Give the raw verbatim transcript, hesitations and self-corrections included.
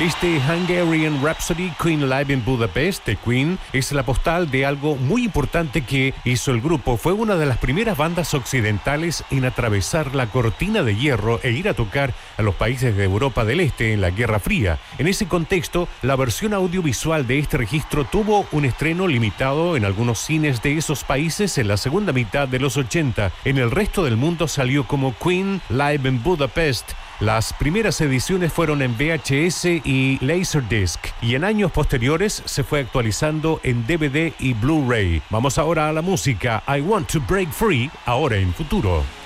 Este Hungarian Rhapsody, Queen Live in Budapest de Queen, es la postal de algo muy importante que hizo el grupo. Fue una de las primeras bandas occidentales en atravesar la cortina de hierro e ir a tocar a los países de Europa del Este en la Guerra Fría. En ese contexto, la versión audiovisual de este registro tuvo un estreno limitado en algunos cines de esos países en la segunda mitad de los ochenta. En el resto del mundo salió como Queen Live in Budapest. Las primeras ediciones fueron en V H S y Laserdisc, y en años posteriores se fue actualizando en D V D y Blu-ray. Vamos ahora a la música. I Want to Break Free, ahora en Futuro.